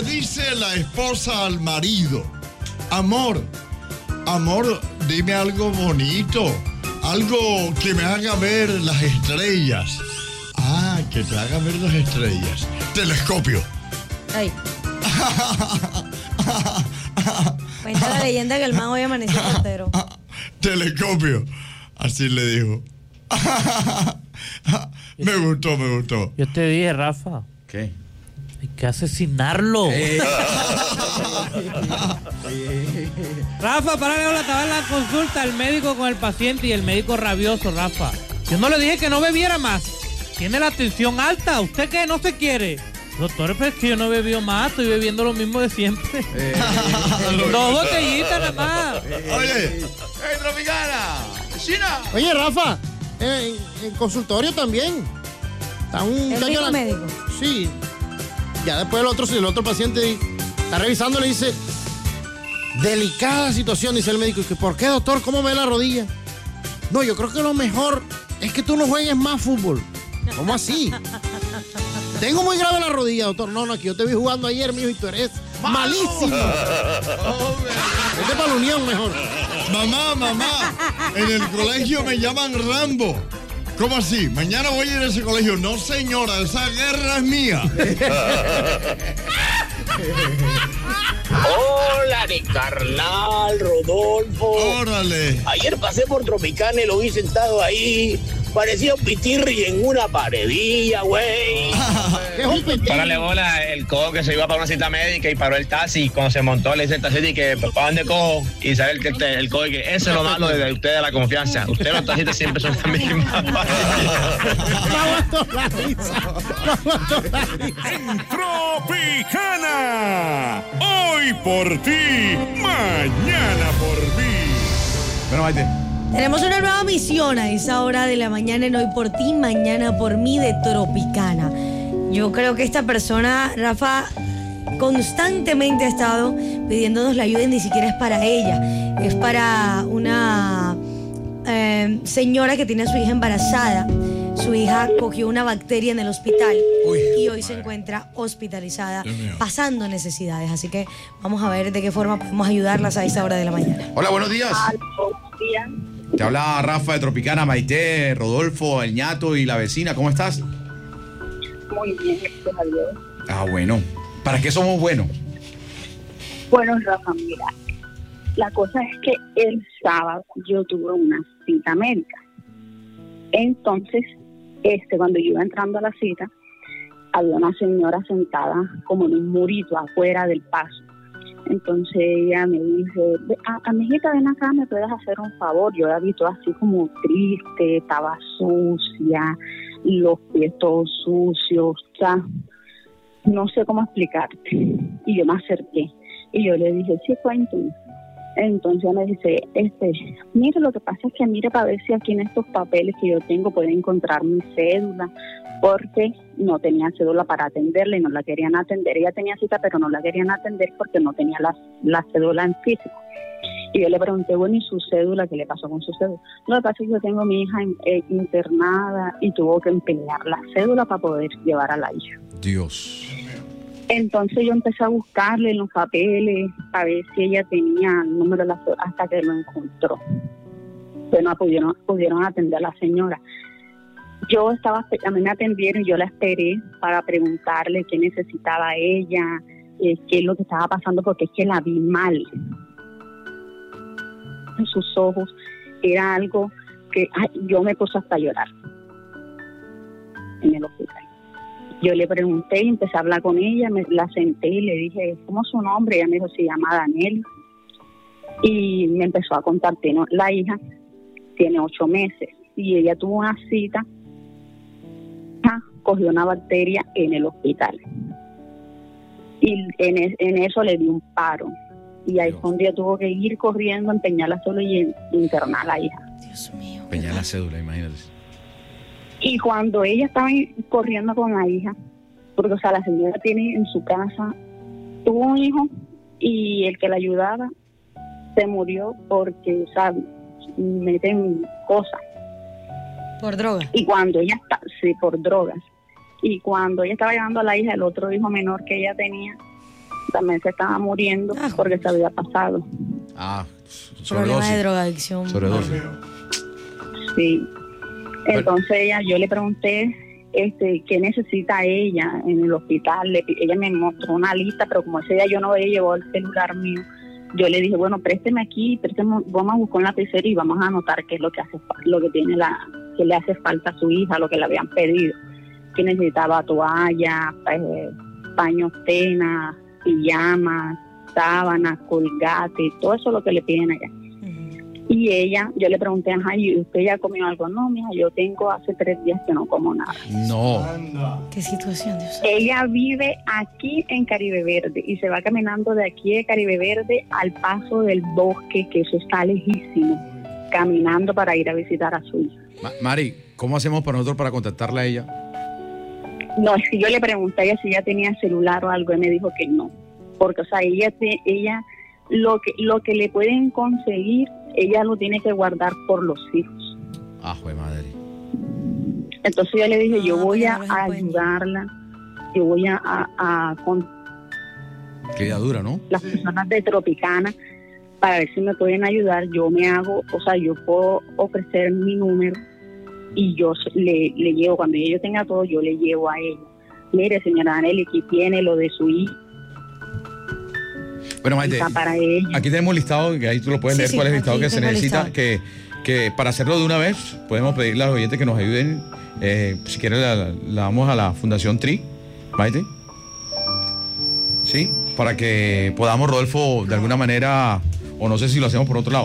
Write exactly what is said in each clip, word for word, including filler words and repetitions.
le dice la esposa al marido: amor, amor, dime algo bonito, algo que me haga ver las estrellas. Ah, que te haga ver las estrellas. Telescopio. Ay. Cuenta la leyenda que el man hoy amaneció soltero. Telescopio. Así le dijo. Me gustó, me gustó. Yo te dije, Rafa. ¿Qué? Hay que asesinarlo. Eh. Rafa, para que estaba en la consulta el médico con el paciente y el médico rabioso, Rafa. Yo no le dije que no bebiera más. Tiene la tensión alta. ¿Usted qué? ¿No se quiere? Doctor, pero es que yo no he bebido más. Estoy bebiendo lo mismo de siempre. Eh. Dos botellitas nada más. Eh. Oye. ¡Ey, Tropicana! ¡China! Oye, Rafa, en el consultorio también. Está un ¿El mismo médico? Sí. Ya después el otro, si el otro paciente está revisando, le dice: delicada situación, dice el médico. ¿Y por qué, doctor? ¿Cómo ve la rodilla? No, yo creo que lo mejor es que tú no juegues más fútbol. ¿Cómo así? Tengo muy grave la rodilla, doctor. No, no, aquí yo te vi jugando ayer, mijo, y tú eres malísimo. Vete para la Unión mejor. Mamá, mamá, en el colegio me llaman Rambo. ¿Cómo así? Mañana voy a ir a ese colegio. No, señora, esa guerra es mía. Hola, mi carnal, Rodolfo. Órale. Ayer pasé por Tropicana y lo vi sentado ahí. Parecía un pitirri en una paredilla, güey. ¿Qué es un pitirri? Párale bola, el cojo que se iba para una cita médica y paró el taxi. Cuando se montó, le dice el taxista que ¿para dónde cojo? Y sabe el, el, el cojo que eso es lo malo de usted, de la confianza. Ustedes los taxistas siempre son la misma. No aguanto la risa. No aguanto la risa. Tropicana. Hoy por ti, mañana por mí. Bueno, Maite. Tenemos una nueva misión a esa hora de la mañana en Hoy por ti, mañana por mí de Tropicana. Yo creo que esta persona, Rafa, constantemente ha estado pidiéndonos la ayuda y ni siquiera es para ella. Es para una eh, señora que tiene a su hija embarazada. Su hija cogió una bacteria en el hospital. Uy, y hoy madre. Se encuentra hospitalizada, pasando necesidades. Así que vamos a ver de qué forma podemos ayudarlas a esa hora de la mañana. Hola, buenos días. Buenos días. Te habla Rafa de Tropicana, Maite, Rodolfo, el ñato y la vecina. ¿Cómo estás? Muy bien, gracias a Dios. Ah, bueno. ¿Para qué somos buenos? Bueno, Rafa, mira, la cosa es que el sábado yo tuve una cita médica. Entonces, este, cuando yo iba entrando a la cita, había una señora sentada como en un murito afuera del paso. Entonces ella me dice: a, a mi hijita, ven acá, ¿me puedes hacer un favor? Yo la vi toda así como triste, estaba sucia, los pies todos sucios, o sea, no sé cómo explicarte. Y yo me acerqué y yo le dije: sí, cuéntame. Entonces ella me dice: este, mire, lo que pasa es que mire para ver si aquí en estos papeles que yo tengo puede encontrar mi cédula, porque no tenía cédula para atenderla y no la querían atender. Ella tenía cita, pero no la querían atender porque no tenía la, la cédula en físico. Y yo le pregunté: bueno, ¿y su cédula? ¿Qué le pasó con su cédula? Lo que pasa es que yo tengo a mi hija eh, internada y tuvo que empeñar la cédula para poder llevar a la hija. Dios. Entonces yo empecé a buscarle en los papeles a ver si ella tenía el número de la cédula hasta que lo encontró. Pero no pudieron, pudieron atender a la señora. Yo estaba, a mí me atendieron y yo la esperé para preguntarle qué necesitaba ella, eh, qué es lo que estaba pasando, porque es que la vi mal. En sus ojos era algo que ay, yo me puse hasta a llorar en el hospital. Yo le pregunté y empecé a hablar con ella, me la senté y le dije: ¿cómo es su nombre? Ella me dijo: se llama Daniel. Y me empezó a contar, ¿no? La hija tiene ocho meses y ella tuvo una cita, cogió una bacteria en el hospital. Y en, es, en eso le dio un paro. Y ahí fue un día tuvo que ir corriendo, empeñar la cédula y internar a la hija. Dios mío. Empeñar la cédula, imagínate. Y cuando ella estaba corriendo con la hija, porque o sea, la señora tiene en su casa, tuvo un hijo y el que la ayudaba se murió porque, o sea, meten cosas. ¿Por drogas? Y cuando ella está, sí, por drogas. Y cuando ella estaba llevando a la hija, el otro hijo menor que ella tenía, también se estaba muriendo Ah. porque se había pasado. Ah, Problema de sobredosis. drogadicción. Sobredosis. Sí. Entonces ella, yo le pregunté este qué necesita ella en el hospital. Le pi- ella me mostró una lista, pero como ese día yo no había llevado el celular mío, yo le dije, bueno, présteme aquí, présteme, vamos a buscar un lapicero y vamos a anotar qué es lo que hace fa- lo que tiene la, que le hace falta a su hija, lo que le habían pedido, que necesitaba toalla, eh, paños, tenas, pijamas, sábanas, colgate, todo eso es lo que le piden allá. Y ella, yo le pregunté, ajá, ¿y usted ya comió algo? No, mija, yo tengo hace tres días que no como nada. No. Qué situación, Dios. Ella vive aquí en Caribe Verde y se va caminando de aquí de Caribe Verde al paso del bosque, que eso está lejísimo, caminando para ir a visitar a su hija. Ma- Mari, ¿cómo hacemos para nosotros para contactarla a ella? No, es que yo le pregunté a ella si ella tenía celular o algo y me dijo que no, porque, o sea, ella, te- ella lo que lo que le pueden conseguir, ella lo tiene que guardar por los hijos. Ah, jue madre. Entonces yo le dije, yo Ah, voy pero a, no los a encuentro. ayudarla, yo voy a, a, a con Qué vida dura, ¿no? las personas de Tropicana para ver si me pueden ayudar. Yo me hago, o sea, yo puedo ofrecer mi número y yo s- le, le llevo, cuando yo tenga todo, yo le llevo a ella. Mire, señora Aneli, aquí tiene lo de su hija Bueno, Maite, para ella. aquí tenemos listado, que ahí tú lo puedes Sí, leer sí, cuál es el listado aquí que se tengo el necesita, listado. que, que para hacerlo de una vez podemos pedirle a los oyentes que nos ayuden. Eh, si quieren la, la- la damos a la Fundación Tri, Maite. Sí, para que podamos, Rodolfo, de alguna manera, o no sé si lo hacemos por otro lado.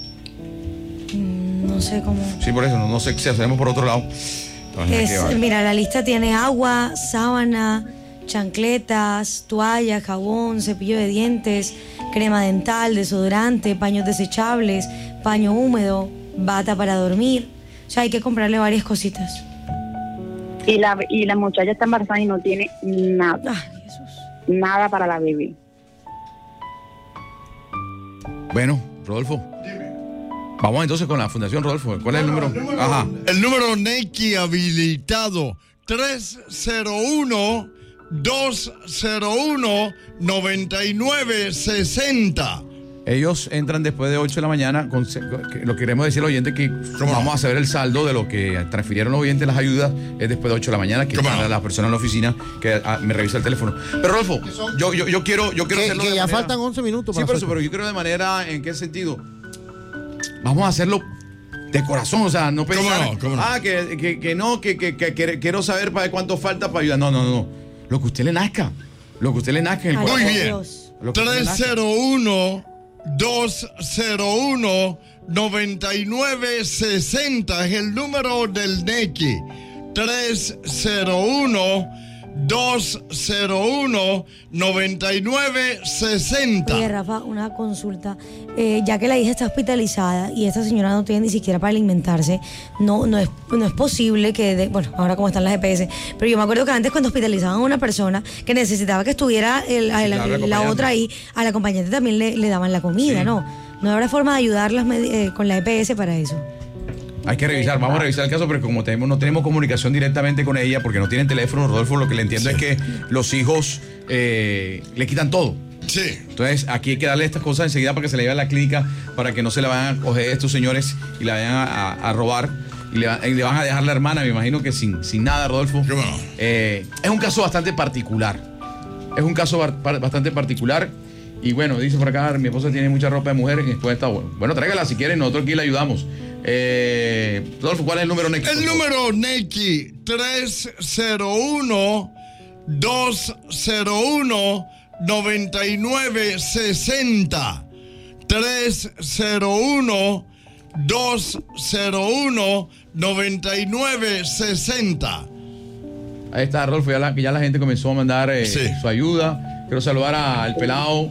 Mm, No sé cómo. Sí, por eso, no, no sé si hacemos por otro lado. Entonces, Es, aquí va. mira, la lista tiene agua, sábana, chancletas, toalla, jabón, cepillo de dientes, crema dental, desodorante, paños desechables, paño húmedo, bata para dormir. O sea, hay que comprarle varias cositas. Y la, y la muchacha está embarazada y no tiene nada, Ay, Jesús. nada para la bebé. Bueno, Rodolfo. Vamos entonces con la Fundación Rodolfo. ¿Cuál es el número? Ajá. El número Neki habilitado tres cero uno, dos cero uno, nueve nueve seis cero. Ellos entran después de ocho de la mañana. Con, que lo que queremos decir al oyente que vamos a saber el saldo de lo que transfirieron los oyentes, las ayudas, es después de ocho de la mañana, que ¿Cómo están no? las personas en la oficina que ah, me revisa el teléfono. Pero Rodolfo, yo, yo, yo quiero, yo quiero Que, hacerlo que de ya manera- faltan once minutos Sí, para pero, hacer- eso, pero yo quiero de manera, ¿en qué sentido? Vamos a hacerlo de corazón, o sea, no ¿Cómo pensar, no? ¿Cómo no? ah, que, que, que no, que, que, que, que quiero saber para cuánto falta para ayudar. No, no, no. Lo que usted le nazca. Lo que usted le nazca en el Ay, Muy corazón. bien. Dios. Lo que usted le tres nazca. cero uno, dos cero uno, nueve nueve seis cero es el número del Neki. tres cero uno, dos cero uno, nueve nueve seis Oye, cero. Rafa, una consulta. Eh, ya que la hija está hospitalizada y esta señora no tiene ni siquiera para alimentarse, no, no, es, no es posible que, de- bueno, ahora como están las E P S, pero yo me acuerdo que antes cuando hospitalizaban a una persona que necesitaba que estuviera el- Sí, la, claro, la acompañante. otra ahí, al acompañante también le, le daban la comida, Sí. ¿no? No habrá forma de ayudarlas medi- eh, con la E P S para eso. Hay que revisar, vamos a revisar el caso, pero como tenemos, no tenemos comunicación directamente con ella, porque no tienen teléfono, Rodolfo, lo que le entiendo es que los hijos eh, le quitan todo. Sí. Entonces, aquí hay que darle estas cosas enseguida para que se la lleve a la clínica, para que no se la vayan a coger estos señores y la vayan a, a- a robar. Y le, va- y le van a dejar la hermana, me imagino que sin, sin nada, Rodolfo. ¿Cómo no? Eh, es un caso bastante particular. Es un caso bar- par- bastante particular. Y bueno, dice por acá, mi esposa tiene mucha ropa de mujer y después está bueno. Bueno, tráigala si quieren, nosotros aquí le ayudamos. Eh, Rodolfo, ¿cuál es el número, Neki? El número Neki tres cero uno, dos cero uno, nueve nueve seis cero. tres cero uno, dos cero uno, nueve nueve seis cero. Ahí está, Rodolfo, ya la, ya la gente comenzó a mandar eh, Sí. su ayuda. Quiero saludar al pelado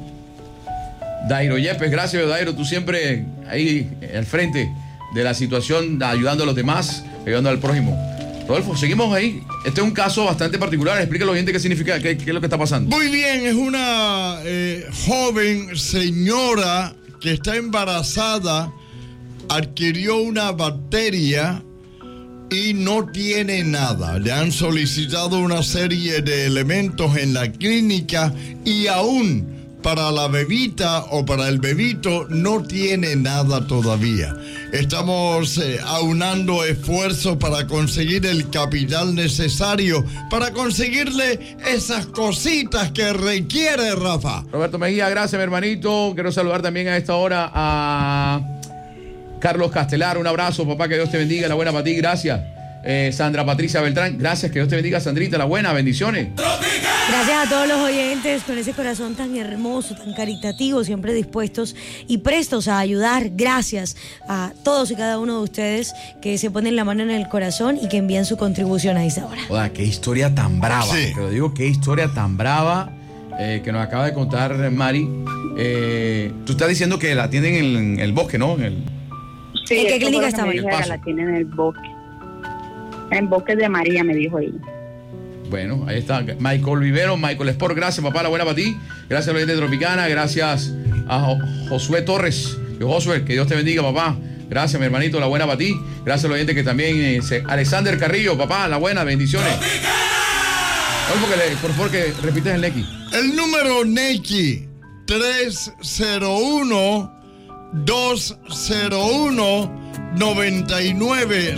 Dairo Yepes. Gracias, Dairo, tú siempre ahí al frente de la situación, ayudando a los demás, ayudando al prójimo. Rodolfo, seguimos ahí. Este es un caso bastante particular. Explícalo bien qué significa, qué, qué es lo que está pasando. Muy bien, es una eh, joven señora que está embarazada, adquirió una bacteria y no tiene nada. Le han solicitado una serie de elementos en la clínica y aún para la bebita o para el bebito no tiene nada todavía. Estamos eh, aunando esfuerzos para conseguir el capital necesario para conseguirle esas cositas que requiere, Rafa. Roberto Mejía, gracias, mi hermanito. Quiero saludar también a esta hora a Carlos Castelar. Un abrazo, papá, que Dios te bendiga. La buena para ti, gracias. Eh, Sandra Patricia Beltrán, gracias, que Dios te bendiga, Sandrita, la buena, bendiciones. Gracias a todos los oyentes con ese corazón tan hermoso, tan caritativo, siempre dispuestos y prestos a ayudar. Gracias a todos y cada uno de ustedes que se ponen la mano en el corazón y que envían su contribución a esta hora. Joder, qué historia tan brava. Sí. Te lo digo, qué historia tan brava eh, que nos acaba de contar Mari. Eh, tú estás diciendo que la atienden en el bosque, ¿no? En el... Sí, ¿En qué eso clínica fue lo que estaba? me dijo El ella, Paso. la tiene en el bosque. En Bosque de María, me dijo ella. Bueno, ahí está. Michael Vivero, Michael Sport, gracias, papá, la buena para ti. Gracias a los oyentes de Tropicana, gracias a Jo- Josué Torres. Yo, Josué, que Dios te bendiga, papá. Gracias, mi hermanito, la buena para ti. Gracias a los oyentes que también... Eh, se... Alexander Carrillo, papá, la buena, bendiciones. Oye, porque le- por favor, que repites el Neki. El número Neki tres cero uno dos cero uno nueve nueve